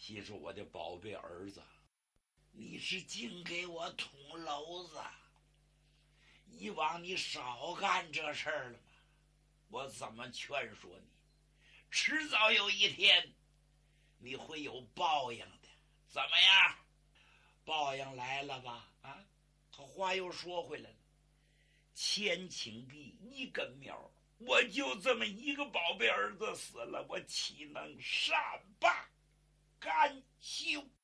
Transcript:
其实我的宝贝儿子，你是净给我捅娄子，以往你少干这事儿了吗？我怎么劝说你，迟早有一天你会有报应的。怎么样？报应来了吧？啊，他话又说回来了，千顷地一根苗，我就这么一个宝贝儿子死了，我岂能善罢甘休？